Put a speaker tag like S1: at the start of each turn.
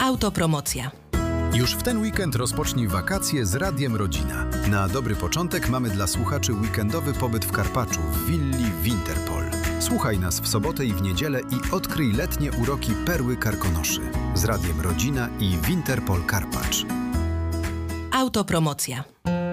S1: Autopromocja.
S2: Już w ten weekend rozpocznij wakacje z Radiem Rodzina. Na dobry początek mamy dla słuchaczy weekendowy pobyt w Karpaczu w willi Winterpol. Słuchaj nas w sobotę i w niedzielę i odkryj letnie uroki Perły Karkonoszy z Radiem Rodzina i Winterpol Karpacz.
S1: Autopromocja.